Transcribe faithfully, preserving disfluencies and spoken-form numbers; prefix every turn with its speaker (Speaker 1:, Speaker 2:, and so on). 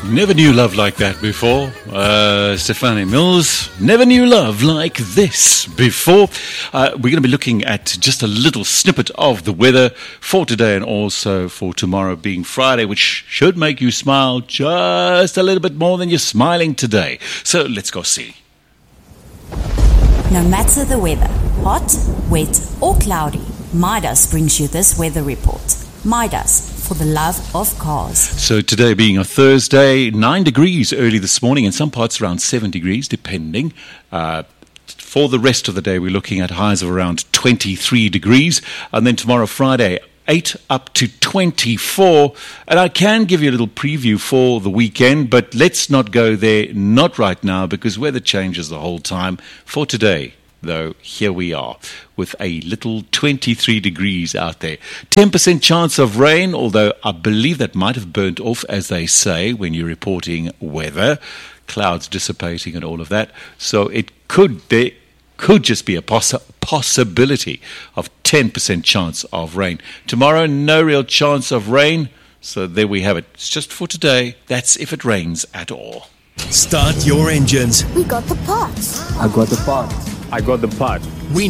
Speaker 1: Never knew love like that before. Uh, Stephanie Mills, never knew love like this before. Uh, we're going to be looking at just a little snippet of the weather for today and also for tomorrow being Friday, which should make you smile just a little bit more than you're smiling today. So let's go see.
Speaker 2: No matter the weather, hot, wet or cloudy, Midas brings you this weather report. Midas, for the love of cars.
Speaker 1: So today being a Thursday, nine degrees early this morning, in some parts around seven degrees, depending. Uh, for the rest of the day, we're looking at highs of around twenty-three degrees. And then tomorrow, Friday, eight up to twenty-four. And I can give you a little preview for the weekend, but let's not go there, not right now, because weather changes the whole time. For today, though, here we are with a little twenty-three degrees out there. ten percent chance of rain, although I believe that might have burnt off, as they say, when you're reporting weather. Clouds dissipating and all of that. So it could, there could just be a poss- possibility of ten percent chance of rain. Tomorrow, no real chance of rain. So there we have it. It's just for today. That's if it rains at all.
Speaker 3: Start your engines.
Speaker 4: We got the parts.
Speaker 5: I got the parts.
Speaker 6: I got the part.
Speaker 3: We